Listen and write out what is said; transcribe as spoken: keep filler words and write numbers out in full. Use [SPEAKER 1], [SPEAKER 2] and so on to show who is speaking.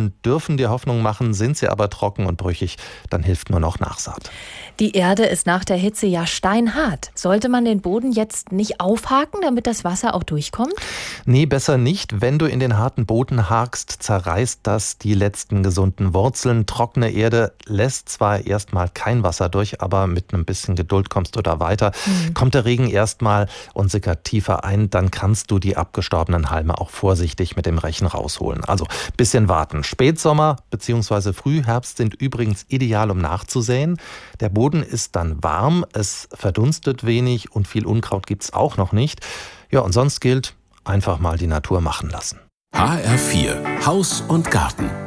[SPEAKER 1] Wurzeln dürfen dir Hoffnung machen, sind sie aber trocken und brüchig, dann hilft nur noch Nachsaat.
[SPEAKER 2] Die Erde ist nach der Hitze ja steinhart. Sollte man den Boden jetzt nicht aufhaken, damit das Wasser auch durchkommt?
[SPEAKER 1] Nee, besser nicht. Wenn du in den harten Boden hakst, zerreißt das die letzten gesunden Wurzeln. Trockene Erde lässt zwar erstmal kein Wasser durch, aber mit einem bisschen Geduld kommst du da weiter. Mhm. Kommt der Regen erstmal und sickert tiefer ein, dann kannst du die abgestorbenen Halme auch vorsichtig mit dem Rechen rausholen. Also bisschen warten. Spätsommer bzw. Frühherbst sind übrigens ideal, um nachzusäen. Der Boden ist dann warm, es verdunstet wenig und viel Unkraut gibt's auch noch nicht. Ja, und sonst gilt, einfach mal die Natur machen lassen.
[SPEAKER 3] H R vier Haus und Garten.